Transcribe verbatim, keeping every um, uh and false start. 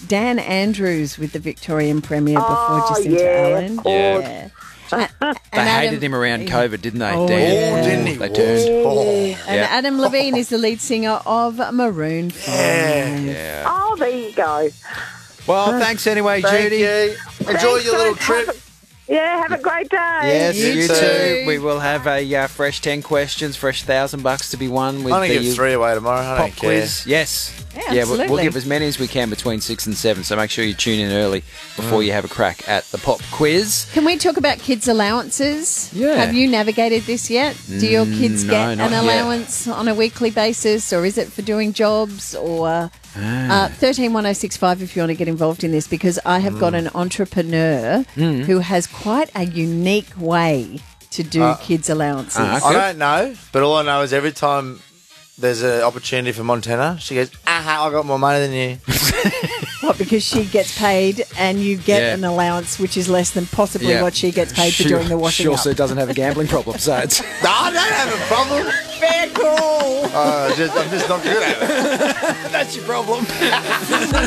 Dan Andrews with the Victorian Premier before Oh, Jacinta yeah, Allen. of course. Yeah. They And hated Adam- him around COVID, didn't they, Oh, Dan? yeah. Oh, didn't he? They turned. Oh. And Yeah. Adam Levine is the lead singer of Maroon five. Yeah. Yeah. Oh, there you go. Well, thanks anyway, Thank Judy. you. Enjoy Thanks, your little guys. trip. Have a- Yeah, have a great day. Yes, You you, too. too. We will have a uh, fresh ten questions, fresh thousand bucks to be won with I'm going the to give three away tomorrow. I pop don't care. quiz. Yes. Yeah, we'll, we'll absolutely. give as many as we can between six and seven. So make sure you tune in early before you have a crack at the pop quiz. Can we talk about kids' allowances? Yeah. Have you navigated this yet? Do your kids no, get not an yet. allowance on a weekly basis, or is it for doing jobs? Or Ah. uh, thirteen one oh six five if you want to get involved in this, because I have Mm. got an entrepreneur who has quite a unique way to do Uh, kids' allowances. ah, I don't know, but all I know is every time there's an opportunity for Montana, she goes, aha, I got more money than you. What, because she gets paid and you get Yeah. an allowance which is less than possibly Yeah. what she gets paid for She- doing the washing She up. also doesn't have a gambling problem, so it's... No, I don't have a problem. Fair call. Uh, just, I'm just not good at it. That's your problem.